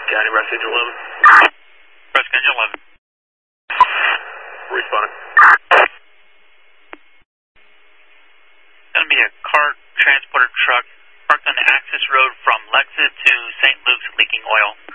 County, Rescue 11. Rescue 11. Responding. Going to be a car transporter truck parked on the access road from Lexus to St. Luke's leaking oil.